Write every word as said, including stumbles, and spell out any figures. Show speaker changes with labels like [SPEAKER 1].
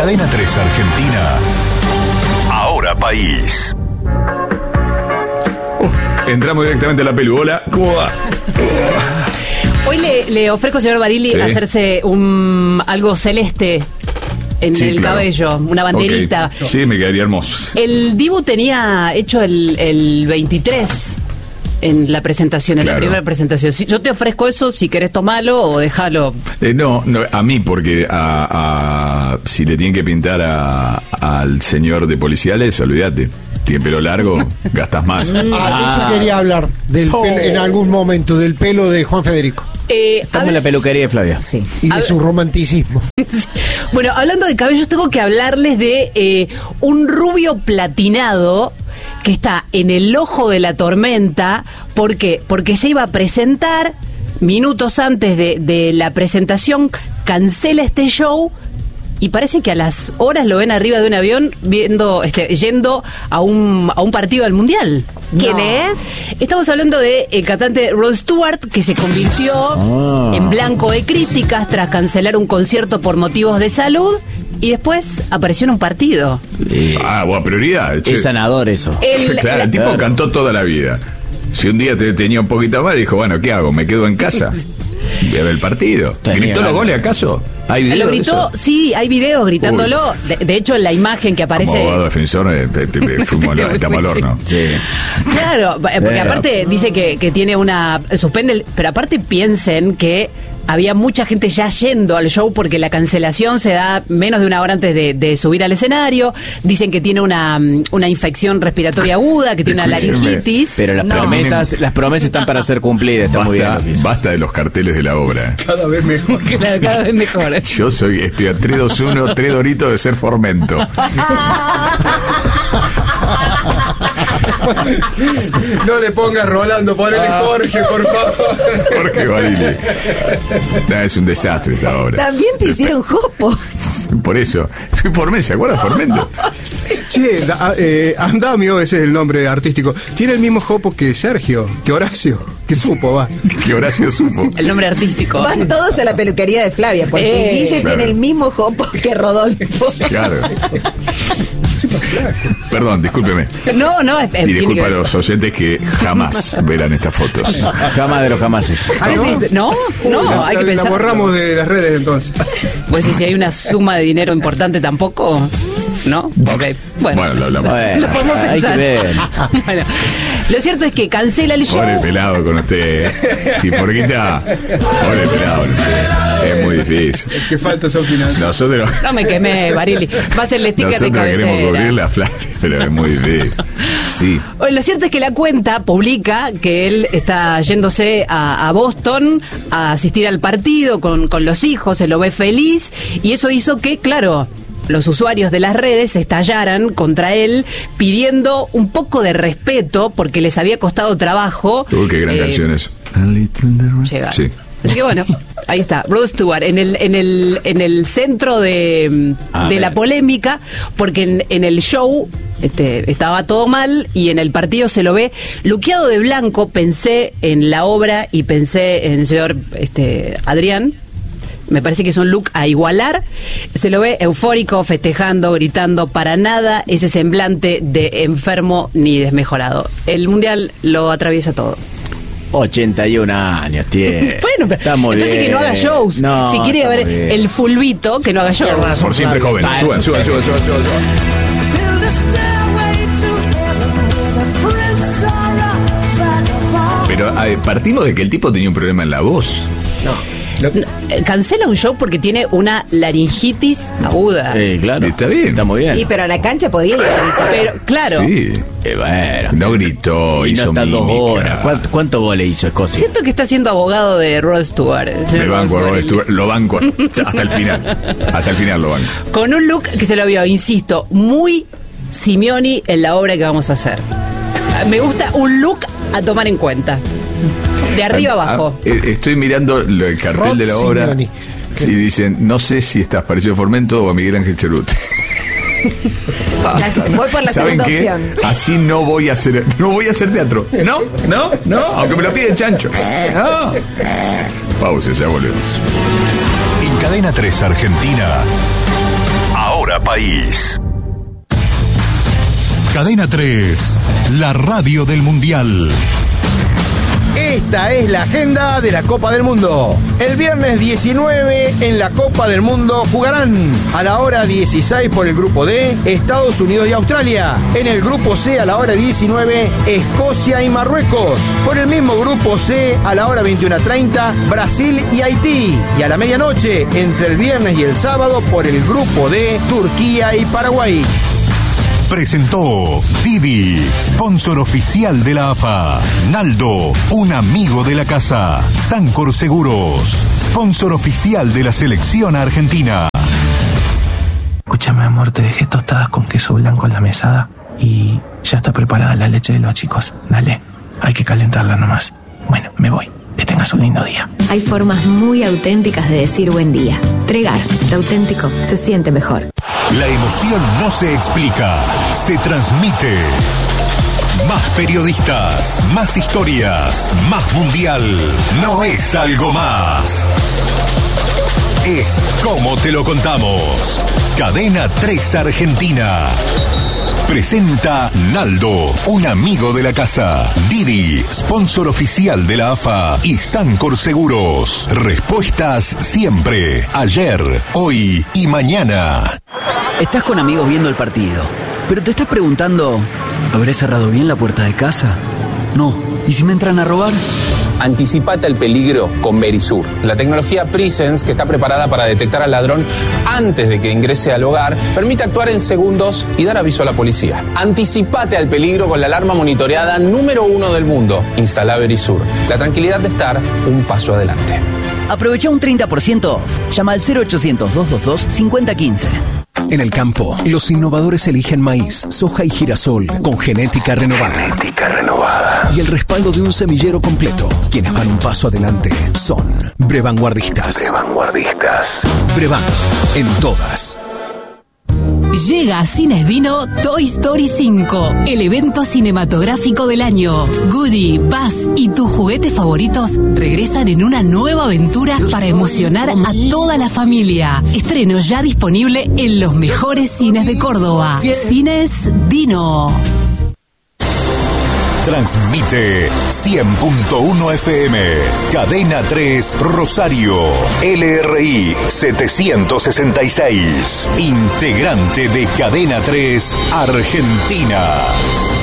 [SPEAKER 1] Cadena tres Argentina, Ahora País.
[SPEAKER 2] Uh, entramos directamente a la pelu. Hola, ¿cómo va? Uh.
[SPEAKER 3] Hoy le, le ofrezco, señor Barilli, sí. hacerse un algo celeste en sí, el claro. cabello, una banderita.
[SPEAKER 2] Okay. Sí, me quedaría hermoso.
[SPEAKER 3] El Dibu tenía hecho el, el veintitrés en la presentación, en claro. la primera presentación. Si yo te ofrezco eso, si querés tomarlo o déjalo.
[SPEAKER 2] Eh, no, no, a mí, porque a, a, si le tienen que pintar a, al señor de policiales, olvídate. Tiene pelo largo, gastas más.
[SPEAKER 4] Ah, ah. Yo quería hablar del oh. pelo, en algún momento del pelo de Juan Federico.
[SPEAKER 3] Eh,
[SPEAKER 5] Estamos en la peluquería de Flavia.
[SPEAKER 4] Sí. Y de su romanticismo.
[SPEAKER 3] Bueno, hablando de cabellos, tengo que hablarles de eh, un rubio platinado que está en el ojo de la tormenta. ¿Por qué? Porque se iba a presentar minutos antes de, de la presentación, cancela este show. Y parece que a las horas lo ven arriba de un avión viendo, este, yendo a un a un partido del Mundial.
[SPEAKER 6] ¿Quién
[SPEAKER 3] no.
[SPEAKER 6] es?
[SPEAKER 3] Estamos hablando de el cantante Rod Stewart, que se convirtió ah. en blanco de críticas tras cancelar un concierto por motivos de salud y después apareció en un partido.
[SPEAKER 2] Eh, ah, buena prioridad.
[SPEAKER 5] Che. Es sanador eso.
[SPEAKER 2] El, claro, la, el tipo claro. cantó toda la vida. Si un día te, tenía un poquito más, dijo, bueno, ¿qué hago? ¿Me quedo en casa? Voy a ver el partido. ¿Gritó los goles acaso? ¿Hay videos?
[SPEAKER 3] Lo gritó, de sí, hay videos gritándolo. De, de hecho, en la imagen que aparece.
[SPEAKER 2] Como abogado defensor, eh, te, te, te fuimos al, estamos al horno. Sí.
[SPEAKER 3] Claro, porque Pero, aparte no. dice que, que tiene una. Suspende. Pero aparte piensen que había mucha gente ya yendo al show porque la cancelación se da menos de una hora antes de, de subir al escenario. Dicen que tiene una, una infección respiratoria aguda, que tiene una laringitis.
[SPEAKER 5] Pero las no. promesas las promesas están para ser cumplidas. Está
[SPEAKER 2] basta,
[SPEAKER 5] muy bien.
[SPEAKER 2] Basta de los carteles de la obra.
[SPEAKER 4] Cada vez mejor.
[SPEAKER 3] Claro, cada vez mejor.
[SPEAKER 2] Yo soy, estoy a tres dos uno, tres doritos de ser Formento.
[SPEAKER 4] No le pongas Rolando, ponele ah. Jorge, por favor.
[SPEAKER 2] Jorge Barilli. Nah, es un desastre esta obra.
[SPEAKER 6] También te hicieron jopo.
[SPEAKER 2] Por eso. Soy Formento, ¿se acuerdan Formento?
[SPEAKER 4] Che, da, eh, Andamio, ese es el nombre artístico. Tiene el mismo jopo que Sergio, que Horacio, que supo, va.
[SPEAKER 2] Que Horacio supo.
[SPEAKER 3] El nombre artístico.
[SPEAKER 6] Van todos a la peluquería de Flavia, porque eh, Guille claro. tiene el mismo jopo que Rodolfo.
[SPEAKER 2] Claro. Perdón, discúlpeme.
[SPEAKER 3] No, no, es,
[SPEAKER 2] y disculpa a los oyentes que jamás verán estas fotos.
[SPEAKER 5] Jamás de los jamases.
[SPEAKER 4] ¿Ah, no?
[SPEAKER 3] No, no,
[SPEAKER 4] Uy, la,
[SPEAKER 3] hay que
[SPEAKER 4] la,
[SPEAKER 3] pensar.
[SPEAKER 4] La borramos de las redes entonces.
[SPEAKER 3] Pues si hay una suma de dinero importante tampoco, ¿no? Okay. Bueno,
[SPEAKER 2] bueno, lo hablamos.
[SPEAKER 5] Bueno,
[SPEAKER 3] lo podemos
[SPEAKER 5] hay
[SPEAKER 3] pensar.
[SPEAKER 5] Que ver.
[SPEAKER 3] Bueno, lo cierto es que cancela el show.
[SPEAKER 2] Pobre pelado con usted. Si porquita. Pobre pelado con usted. Es muy difícil.
[SPEAKER 4] Es que falta son finanzas.
[SPEAKER 2] Nosotros.
[SPEAKER 3] No me quemé, Barilli. Va a ser el sticker de cabecera.
[SPEAKER 2] Nosotros queremos cubrir la Flavia, pero es muy difícil. Sí.
[SPEAKER 3] Lo cierto es que la cuenta publica que él está yéndose a, a Boston a asistir al partido con, con los hijos, se lo ve feliz, y eso hizo que, claro, los usuarios de las redes estallaran contra él pidiendo un poco de respeto porque les había costado trabajo.
[SPEAKER 2] Uy, qué gran eh, canción es.
[SPEAKER 3] Llegar.
[SPEAKER 2] Sí.
[SPEAKER 3] Así que bueno, ahí está, Rod Stewart en el en el en el centro de, de la polémica, porque en, en el show este, estaba todo mal y en el partido se lo ve luqueado de blanco. Pensé en la obra y pensé en el señor este, Adrián. Me parece que es un look a igualar. Se lo ve eufórico, festejando, gritando, para nada ese semblante de enfermo ni desmejorado. El Mundial lo atraviesa todo.
[SPEAKER 5] ochenta y un años tiene.
[SPEAKER 3] Bueno, pero entonces bien. Que no haga shows. No, si quiere ver bien. El fulbito, que no haga shows.
[SPEAKER 2] Por siempre joven. Suban, suban, suban, suban, suban. Pero a ver, partimos de que el tipo tenía un problema en la voz.
[SPEAKER 3] No. No, cancela un show porque tiene una laringitis aguda.
[SPEAKER 5] Sí, claro.
[SPEAKER 2] Está bien.
[SPEAKER 5] Está muy bien.
[SPEAKER 6] Y pero a la cancha podía ir a gritar.
[SPEAKER 3] Pero, claro.
[SPEAKER 2] Sí.
[SPEAKER 5] Eh, bueno.
[SPEAKER 2] No gritó,
[SPEAKER 5] y
[SPEAKER 2] hizo
[SPEAKER 5] no
[SPEAKER 2] mímica.
[SPEAKER 5] Dos horas. ¿Cuánto, ¿Cuánto gole hizo Escocia?
[SPEAKER 3] Siento que está siendo abogado de Rod Stewart.
[SPEAKER 2] Me banco a Rod Stewart. Lo banco hasta el final. Hasta el final lo banco.
[SPEAKER 3] Con un look que se lo vio, insisto, muy Simeoni en la obra que vamos a hacer. Me gusta un look a tomar en cuenta. De arriba a, abajo.
[SPEAKER 2] A, estoy mirando el cartel Rod de la obra. Simeoni. Y dicen, no sé si estás parecido a Formento o a Miguel Ángel Cerut.
[SPEAKER 6] Voy por la
[SPEAKER 2] ¿Saben
[SPEAKER 6] segunda
[SPEAKER 2] qué?
[SPEAKER 6] opción.
[SPEAKER 2] Así no voy a hacer, no voy a hacer teatro. No, no, no, aunque me lo pide el chancho. No. Pausa, ya volvemos.
[SPEAKER 1] En Cadena tres Argentina, ahora. Ahora País.
[SPEAKER 7] Cadena tres, la radio del Mundial.
[SPEAKER 8] Esta es la agenda de la Copa del Mundo. El viernes diecinueve en la Copa del Mundo jugarán a la hora dieciséis por el grupo D, Estados Unidos y Australia. En el grupo C a la hora diecinueve, Escocia y Marruecos. Por el mismo grupo C a la hora veintiuno treinta, Brasil y Haití. Y a la medianoche, entre el viernes y el sábado, por el grupo D, Turquía y Paraguay.
[SPEAKER 7] Presentó Didi, sponsor oficial de la A F A. Naldo, un amigo de la casa. Sancor Seguros, sponsor oficial de la selección argentina.
[SPEAKER 9] Escúchame, amor, te dejé tostadas con queso blanco en la mesada y ya está preparada la leche de los chicos. Dale, hay que calentarla nomás. Bueno, me voy. Que tengas un lindo día.
[SPEAKER 10] Hay formas muy auténticas de decir buen día. Tregar, lo auténtico se siente mejor.
[SPEAKER 7] La emoción no se explica, se transmite. Más periodistas, más historias, más mundial. No es algo más. Es como te lo contamos. Cadena tres Argentina. Presenta Naldo, un amigo de la casa. Didi, sponsor oficial de la A F A. Y Sancor Seguros. Respuestas siempre. Ayer, hoy y mañana.
[SPEAKER 11] Estás con amigos viendo el partido, pero te estás preguntando, ¿habré cerrado bien la puerta de casa? No. ¿Y si me entran a robar?
[SPEAKER 12] Anticipate al peligro con Verisur, la tecnología Presence que está preparada para detectar al ladrón antes de que ingrese al hogar, permite actuar en segundos y dar aviso a la policía. Anticipate al peligro con la alarma monitoreada número uno del mundo. Instala Verisur, la tranquilidad de estar un paso adelante.
[SPEAKER 11] Aprovecha un treinta por ciento off. Llama al cero ochocientos, doscientos veintidós, cincuenta quince.
[SPEAKER 13] En el campo, los innovadores eligen maíz, soja y girasol con genética renovada.
[SPEAKER 9] Genética renovada.
[SPEAKER 13] Y el respaldo de un semillero completo. Quienes van un paso adelante son Brevanguardistas.
[SPEAKER 9] Brevanguardistas.
[SPEAKER 13] Brevan, en todas.
[SPEAKER 14] Llega a Cines Dino Toy Story cinco, el evento cinematográfico del año. Woody, Buzz y tus juguetes favoritos regresan en una nueva aventura para emocionar a toda la familia. Estreno ya disponible en los mejores cines de Córdoba. Cines Dino.
[SPEAKER 7] Transmite cien punto uno F M, Cadena tres Rosario, L R I setecientos sesenta y seis, integrante de Cadena tres Argentina.